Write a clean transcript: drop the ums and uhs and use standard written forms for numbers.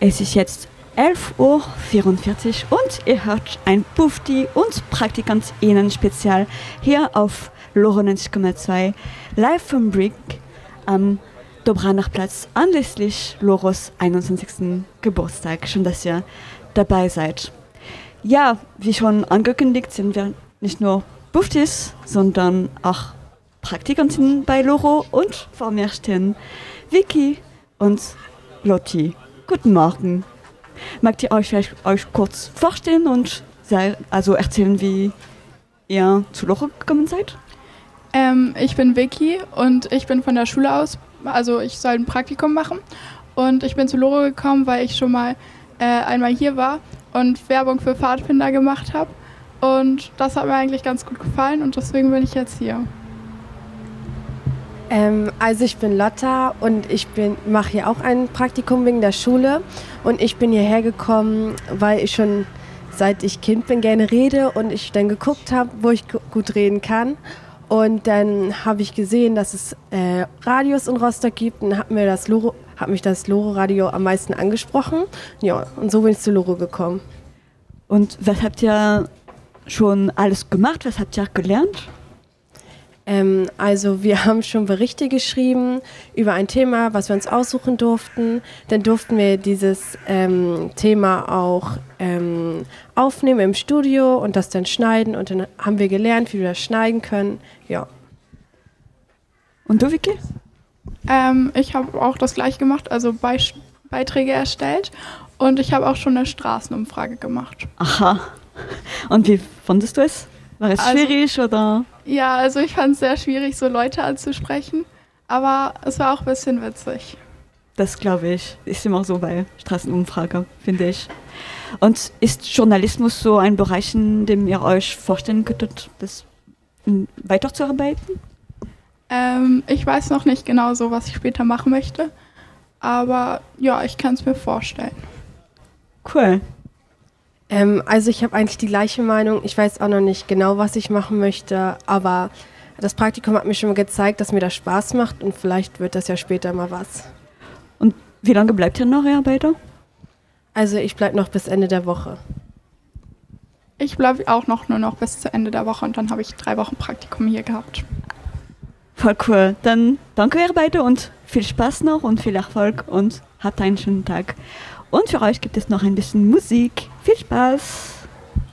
Es ist jetzt 11:44 Uhr und ihr hört ein Bufti und PraktikantInnen-Spezial hier auf Loro 90,2 live vom Brick am Dobranachplatz anlässlich Loros 21. Geburtstag. Schön, dass ihr dabei seid. Ja, wie schon angekündigt, sind wir nicht nur Buftis, sondern auch Praktikantinnen bei Loro und vor mir stehen Vicky und Lotti. Guten Morgen. Mögt ihr euch vielleicht kurz vorstellen und erzählen, wie ihr zu Loro gekommen seid? Ich bin Vicky und ich bin von der Schule aus, also ich soll ein Praktikum machen und ich bin zu Loro gekommen, weil ich schon mal einmal hier war und Werbung für Pfadfinder gemacht habe und das hat mir eigentlich ganz gut gefallen und deswegen bin ich jetzt hier. Also ich bin Lotta und ich mache hier auch ein Praktikum wegen der Schule und ich bin hierher gekommen, weil ich schon seit ich Kind bin gerne rede und ich dann geguckt habe, wo ich gut reden kann. Und dann habe ich gesehen, dass es Radios in Rostock gibt und hat mich das Loro-Radio am meisten angesprochen. Ja, und so bin ich zu Loro gekommen. Und was habt ihr schon alles gemacht? Was habt ihr gelernt? Also wir haben schon Berichte geschrieben über ein Thema, was wir uns aussuchen durften. Dann durften wir dieses Thema auch aufnehmen im Studio und das dann schneiden. Und dann haben wir gelernt, wie wir das schneiden können. Ja. Und du, Vicky? Ich habe auch das gleiche gemacht, also Beiträge erstellt und ich habe auch schon eine Straßenumfrage gemacht. Aha. Und wie fandest du es? War es schwierig oder? Ja, also ich fand es sehr schwierig, so Leute anzusprechen, aber es war auch ein bisschen witzig. Das glaube ich. Ist immer so bei Straßenumfrage, finde ich. Und ist Journalismus so ein Bereich, in dem ihr euch vorstellen könntet, das weiterzuarbeiten? Ich weiß noch nicht genau so, was ich später machen möchte, aber ja, ich kann es mir vorstellen. Cool. Also ich habe eigentlich die gleiche Meinung. Ich weiß auch noch nicht genau, was ich machen möchte, aber das Praktikum hat mir schon mal gezeigt, dass mir das Spaß macht und vielleicht wird das ja später mal was. Und wie lange bleibt ihr noch, ihr Arbeiter? Also ich bleibe noch bis Ende der Woche. Ich bleibe auch nur noch bis zu Ende der Woche und dann habe ich 3 Wochen Praktikum hier gehabt. Voll cool. Dann danke ihr beide und viel Spaß noch und viel Erfolg und habt einen schönen Tag. Und für euch gibt es noch ein bisschen Musik. Viel Spaß!